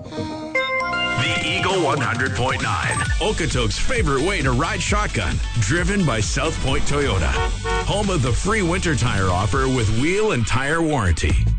The Eagle 100.9, Okotoks' favorite way to ride shotgun, driven by South Point Toyota. Home of the free winter tire offer with wheel and tire warranty.